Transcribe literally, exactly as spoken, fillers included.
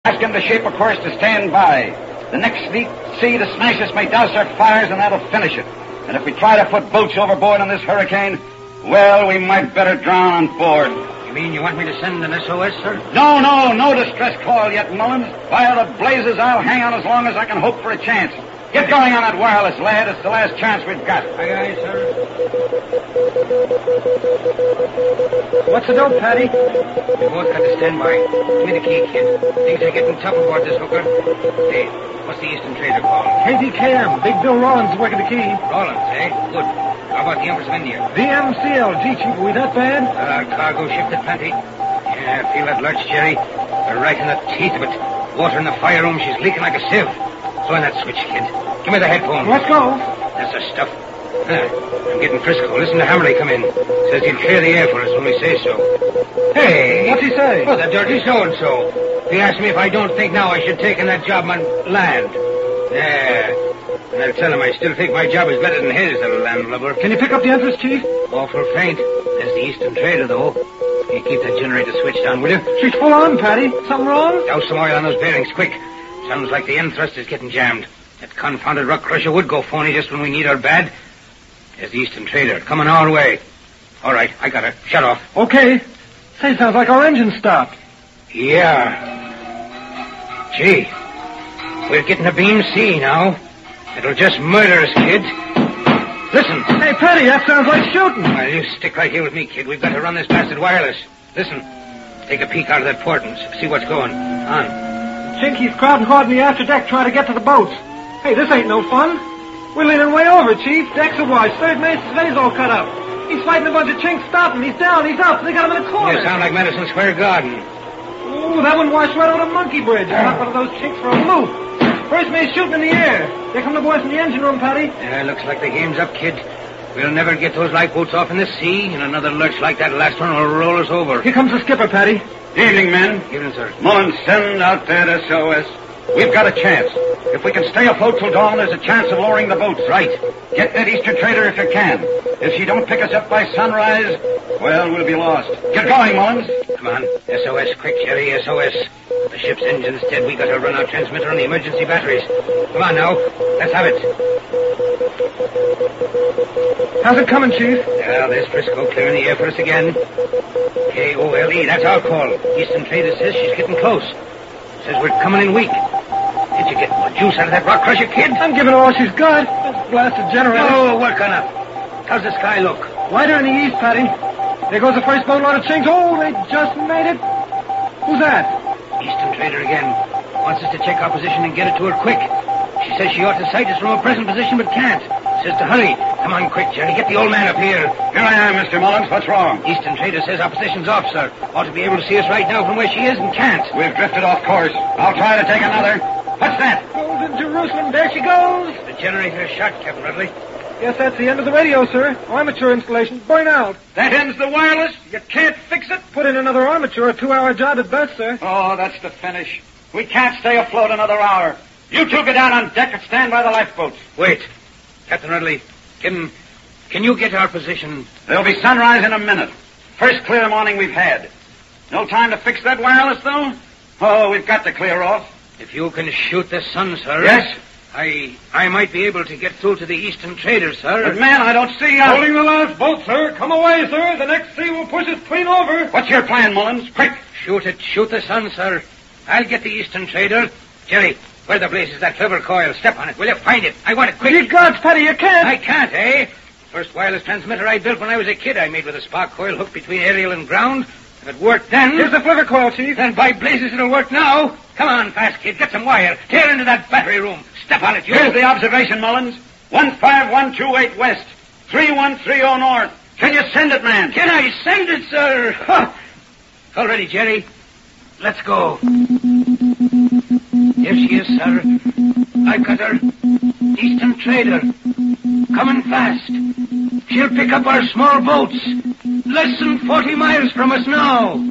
Ask him to shape a course to stand by. The next fleet sea to smash us may douse our fires, and that'll finish it. And if we try to put boats overboard on this hurricane, well, we might better drown on board. You mean you want me to send an S O S, sir? No, no, no distress call yet, Mullins. By all the blazes, I'll hang on as long as I can hope for a chance. Get going on that wireless, lad. It's the last chance we've got. Aye, aye, sir. What's the dope, Patty? We both got to stand by. Give me the key, kid. Things are getting tough aboard this hooker. Hey, what's the Eastern Trader called? K D K M. Big Bill Rollins is working the key. Rollins, eh? Good. How about the Empress of India? V M C L. Gee, Chief, are we that bad? Uh, cargo shifted plenty. Yeah, I feel that lurch, Jerry. We're right in the teeth of it. Water in the fire room. She's leaking like a sieve. Throw in that switch, kid. Give me the headphones. Let's go. That's the stuff. Huh. I'm getting Frisco. Listen to Hammerly come in. Says he'll clear the air for us when we say so. Hey! What's he say? Oh, the dirty so-and-so. He asked me if I don't think now I should take in that job on land. Yeah. And I'll tell him I still think my job is better than his, little landlubber. Can you pick up the Empress, Chief? Awful faint. There's the Eastern Trader, though. You keep that generator switched on, will you? She's full on, Patty. Something wrong? Douse some oil on those bearings, quick. Sounds like the end thrust is getting jammed. That confounded rock crusher would go phony just when we need her bad. There's the Eastern Trader, coming our way. All right, I got her. Shut off. Okay. Say, sounds like our engine stopped. Yeah. Gee, we're getting a beam C now. It'll just murder us, kid. Listen. Hey, Patty, that sounds like shooting. Well, you stick right here with me, kid. We've got to run this blasted wireless. Listen. Take a peek out of that port and see what's going on. Chinky's crowding hard in the after deck trying to get to the boats. Hey, this ain't no fun. We're leaning way over, Chief. Decks are wide. Third mate's face all cut up. He's fighting a bunch of chinks. Stop him. He's down. He's up. They got him in a corner. You sound like Madison Square Garden. Ooh, that one washed right over the monkey bridge. I got one of those chinks for a loop. First mate's shooting in the air. Here come the boys from the engine room, Patty. Yeah, looks like the game's up, kid. We'll never get those lifeboats off in the sea, and another lurch like that last one will roll us over. Here comes the skipper, Patty. Evening, men. Evening, sir. Mullins, send out that S O S. We've got a chance. If we can stay afloat till dawn, there's a chance of lowering the boats. Right. Get that Eastern Trader if you can. If she don't pick us up by sunrise, well, we'll be lost. Get going, Mullins. Come on. S O S, quick, Jerry, S O S. The ship's engine's dead. We got to run our transmitter on the emergency batteries. Come on now. Let's have it. How's it coming, Chief? Yeah, there's Frisco clearing the air for us again. K O L E, that's our call. Eastern Trader says she's getting close. Says we're coming in weak. Did you get more juice out of that rock crusher, kid? I'm giving her all she's got. This blasted generator. Oh, work on up. How's the sky look? Lighter in the east, Patty. There goes the first boatload of chinks. Oh, they just made it. Who's that? Eastern Trader again. Wants us to check our position and get it to her quick. She says she ought to sight us from her present position, but can't. Says to hurry. Come on, quick, Jerry. Get the old man up here. Here I am, Mister Mullins. What's wrong? Eastern Trader says our position's off, sir. Ought to be able to see us right now from where she is and can't. We've drifted off course. I'll try to take another. What's that? Golden Jerusalem. There she goes. The generator is shot, Captain Rudley. Guess that's the end of the radio, sir. Armature installation. Burn out. That ends the wireless? You can't fix it? Put in another armature. A two-hour job at best, sir. Oh, that's the finish. We can't stay afloat another hour. You two get down on deck and stand by the lifeboats. Wait. Captain Rudley, can, can you get our position? There'll be sunrise in a minute. First clear morning we've had. No time to fix that wireless, though? Oh, we've got to clear off. If you can shoot the sun, sir. Yes? I I might be able to get through to the Eastern Trader, sir. But, man, I don't see... Uh... Holding the last boat, sir. Come away, sir. The next sea will push us clean over. What's your plan, Mullins? Quick. Shoot it. Shoot the sun, sir. I'll get the Eastern Trader. Jerry, where the blazes is that clever coil? Step on it. Will you find it? I want it quick. You gods, Patty, you can't. I can't, eh? First wireless transmitter I built when I was a kid I made with a spark coil hooked between aerial and ground. If it worked then... Here's the flivver coil, Chief. Then by blazes it'll work now. Come on, fast, kid. Get some wire. Tear into that battery room. Step on it, you. Here's the observation, Mullins. one five one two eight west. three one three zero north. Can you send it, man? Can I send it, sir? Huh. All ready, Jerry. Let's go. Here she is, sir. I've got her. Eastern Trader. Coming fast. She'll pick up our small boats. Less than forty miles from us now.